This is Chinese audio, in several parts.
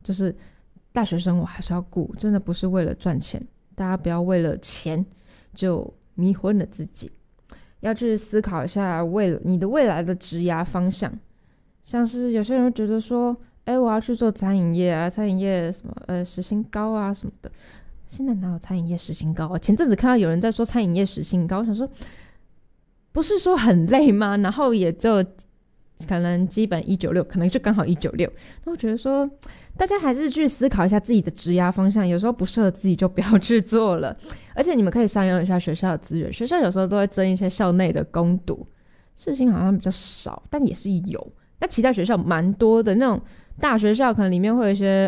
就是大学生我还是要顾，真的不是为了赚钱，大家不要为了钱就迷昏了自己，要去思考一下为了你的未来的职涯方向。像是有些人会觉得说我要去做餐饮业啊，餐饮业什么时薪高啊什么的。现在哪有餐饮业时薪高啊？前阵子看到有人在说餐饮业时薪高，我想说不是说很累吗？然后也就可能基本196，可能就刚好196。那我觉得说大家还是去思考一下自己的职涯方向，有时候不适合自己就不要去做了。而且你们可以善用一下学校的资源，学校有时候都会征一些校内的工读，事情好像比较少，但也是有。那其他学校蛮多的，那种大学校可能里面会有一些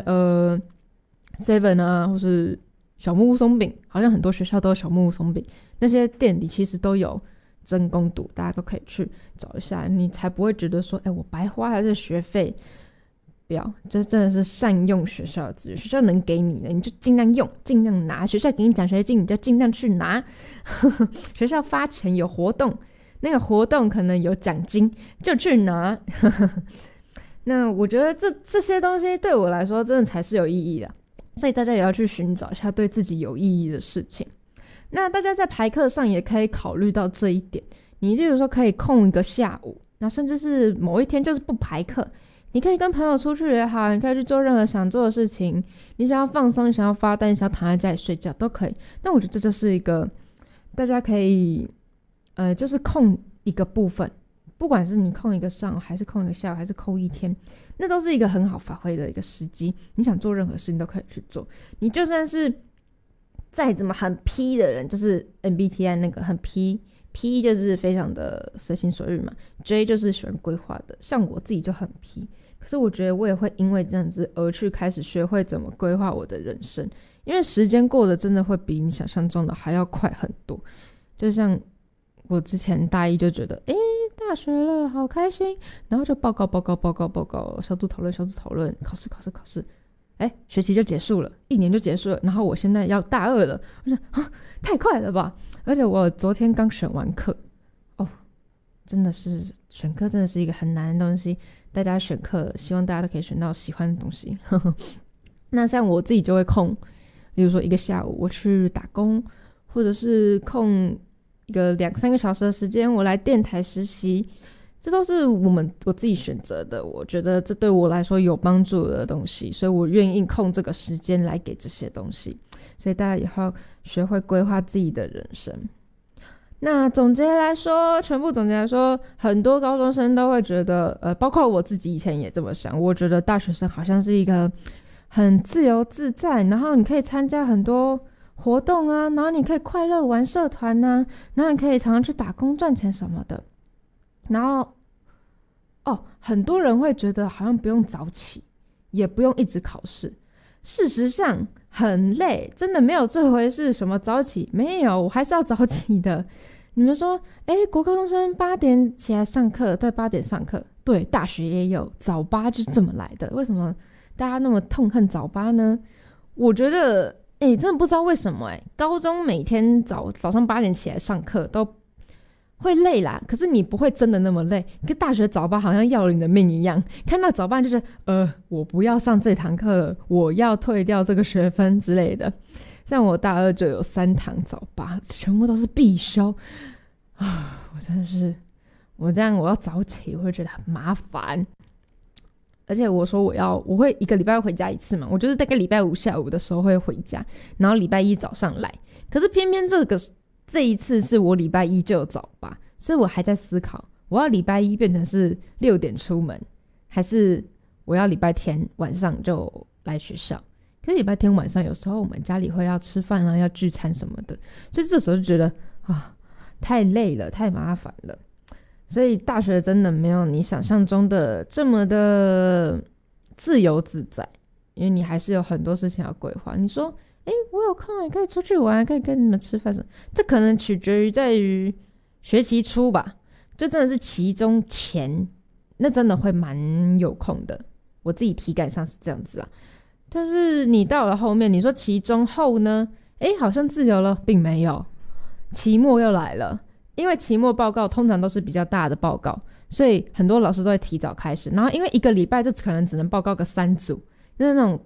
7 啊，或是小木屋松饼，好像很多学校都有小木屋松饼，那些店里其实都有征工读，大家都可以去找一下，你才不会觉得说我白花还是学费。不要，这真的是善用学校的资源，学校能给你的你就尽量用，尽量拿，学校给你奖学金你就尽量去拿学校发钱有活动，那个活动可能有奖金就去拿那我觉得这些东西对我来说真的才是有意义的，所以大家也要去寻找一下对自己有意义的事情。那大家在排课上也可以考虑到这一点，你例如说可以空一个下午，那甚至是某一天就是不排课，你可以跟朋友出去也好，你可以去做任何想做的事情，你想要放松，你想要发呆，你想要躺在家里睡觉都可以。那我觉得这就是一个大家可以就是空一个部分，不管是你空一个上午还是空一个下午还是空一天，那都是一个很好发挥的一个时机，你想做任何事情都可以去做。你就算是再怎么很 P 的人，就是 MBTI 那个很 P就是非常的随心所欲嘛， J 就是喜欢规划的，像我自己就很 P， 可是我觉得我也会因为这样子而去开始学会怎么规划我的人生，因为时间过得真的会比你想象中的还要快很多。就像我之前大一就觉得大学了好开心，然后就报告小组讨论考试学期就结束了，1年就结束了，然后我现在要大2了，我想太快了吧。而且我昨天刚选完课真的是选课真的是一个很难的东西，大家选课希望大家都可以选到喜欢的东西那像我自己就会空，比如说一个下午我去打工，或者是空一个2-3个小时的时间我来电台实习，这都是我自己选择的，我觉得这对我来说有帮助的东西，所以我愿意空这个时间来给这些东西。所以大家以后学会规划自己的人生。那全部总结来说，很多高中生都会觉得包括我自己以前也这么想，我觉得大学生好像是一个很自由自在，然后你可以参加很多活动啊，然后你可以快乐玩社团啊，然后你可以常常去打工赚钱什么的。然后很多人会觉得好像不用早起，也不用一直考试，事实上很累，真的没有这回事。什么早起？没有，我还是要早起的。你们说国高中生8点起来上课，对，8点上课，对，大学也有早八，就是这么来的。为什么大家那么痛恨早八呢？我觉得真的不知道为什么高中每天早上8点起来上课都会累啦，可是你不会真的那么累，跟大学早八好像要了你的命一样，看到早八就是我不要上这堂课，我要退掉这个学分之类的。像我大2就有3堂早八，全部都是必修我真的是我要早起我会觉得很麻烦。而且我说我会1个礼拜回家1次嘛，我就是大概礼拜5下午的时候会回家，然后礼拜1早上来，可是偏偏这一次是我礼拜1就有早八，所以我还在思考，我要礼拜1变成是6点出门，还是我要礼拜天晚上就来学校。可是礼拜天晚上有时候我们家里会要吃饭啊，要聚餐什么的，所以这时候就觉得太累了，太麻烦了。所以大学真的没有你想象中的这么的自由自在，因为你还是有很多事情要规划。你说我有空也可以出去玩，可以跟你们吃饭什么，这可能取决于在于学期初吧，就真的是期中前那真的会蛮有空的，我自己体感上是这样子啊。但是你到了后面，你说期中后呢好像自由了，并没有。期末又来了，因为期末报告通常都是比较大的报告，所以很多老师都会提早开始，然后因为1个礼拜就可能只能报告个3组，就是那种